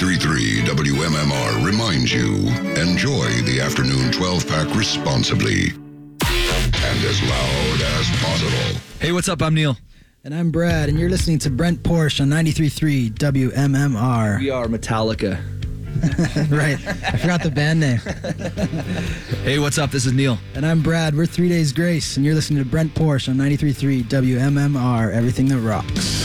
93.3 WMMR reminds you, enjoy the afternoon 12-pack responsibly and as loud as possible. Hey, what's up? I'm Neil. And I'm Brad, and you're listening to Brent Porsche on 93.3 WMMR. We are Metallica. Right. I forgot the band name. Hey, what's up? This is Neil. And I'm Brad. We're 3 Days Grace, and you're listening to Brent Porsche on 93.3 WMMR, everything that rocks.